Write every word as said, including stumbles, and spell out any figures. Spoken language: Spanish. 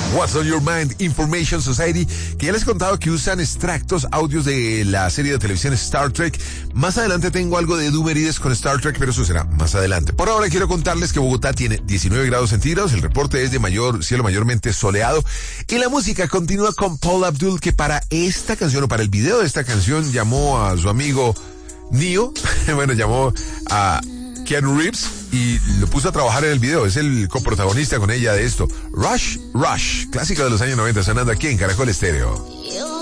What's on Your Mind, Information Society, que ya les he contado que usan extractos, audios de la serie de televisión Star Trek. Más adelante tengo algo de Dumerides con Star Trek, pero eso será más adelante. Por ahora quiero contarles que Bogotá tiene diecinueve grados centígrados, el reporte es de mayor cielo mayormente soleado, y la música continúa con Paul Abdul, que para esta canción, o para el video de esta canción, llamó a su amigo Neo, bueno, llamó a Keanu Reeves y lo puso a trabajar en el video. Es el coprotagonista con ella de esto. Rush, Rush, clásico de los años noventa, sonando aquí en Caracol Estéreo.